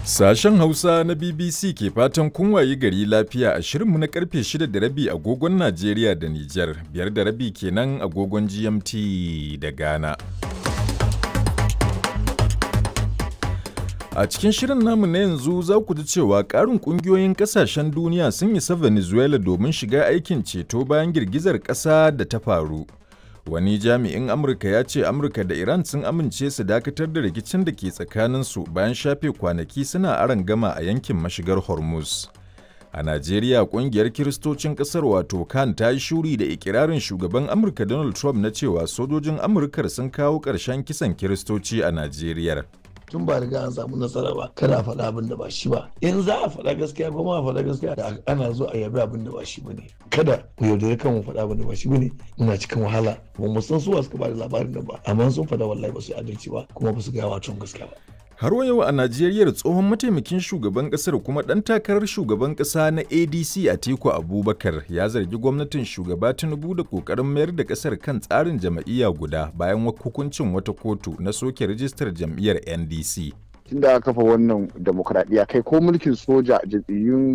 Sashen Hausa na BBC ke fatan kun wayi gari lafiya a shirinmu na karfe 6:30 agogon Najeriya da Nijar, 5:30 kenan agogon GMT da Ghana. A cikin shirin namu na yanzu za ku ji cewa ƙarin ƙungiyoyin ƙasashen duniya sun isa Venezuela domin shiga aikin ceto bayan girgizar ƙasa da ta faru. Wani jami'in Amurka ya ce Amurka da Iran sun amince su dakatar da rikicin da ke tsakaninsu bayan shafe kwanaki suna arangama a yankin mashigar Hormuz. A Najeriya, ƙungiyar Kiristocin ƙasar wato CAN ta yi shuri da ikirarin shugaban Amurka Donald Trump na cewa sojojin Amurkar sun kawo ƙarshen kisan Kiristoci a Najeriya. Tun ba riga an samu nasara ba kada a faɗa abin da ba shi ba, in za a faɗa gaskiya kuma a faɗa gaskiya da ana zo a yabi abin da ba shi bane. Kada ku yaudare kan mu faɗa abin da ba shi bane, muna cikin wahala ba mu san suwa suka ba da labarin nan ba, amma sun faɗa wallahi ba su yi adalci ba kuma ba su gaya wa tun gaskiya ba. Har wa yau a Najeriya tsohon mataimakin shugaban kasar kuma ɗan takarar shugaban ƙasa na ADC Atiku Abubakar ya zargi gwamnatin shugaba Tinubu da ƙoƙarin mayar da ƙasar kan tsarin jam'iyya guda bayan hukuncin wata kotu na soke rijistar jam'iyyar NDC. Tun da aka kafa wannan demokradiyya kai ko mulkin soja jam'iyyun